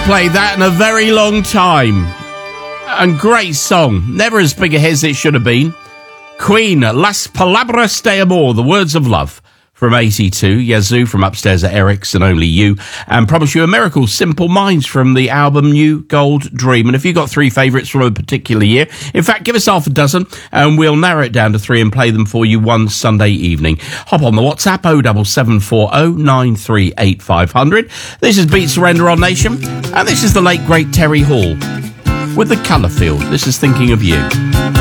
Played that in a very long time. And great song. Never as big a hit as it should have been. Queen, Las Palabras de Amor, the words of love. From 82, Yazoo from Upstairs at Eric's and Only You, and Promise You a Miracle, Simple Minds from the album New Gold Dream. And if you've got three favourites from a particular year, in fact, give us half a dozen and we'll narrow it down to three and play them for you one Sunday evening. Hop on the WhatsApp 07740 938 500. This is Beat Surrender on Nation, and this is the late great Terry Hall with The Colour Field. This is Thinking of You.